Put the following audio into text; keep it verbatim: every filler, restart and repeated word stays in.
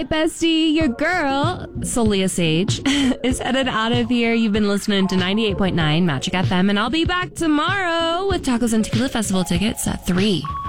Bestie, your girl, Solia Sage, is headed out of here. You've been listening to ninety-eight point nine Magic F M, and I'll be back tomorrow with Tacos and Tequila Festival tickets at three.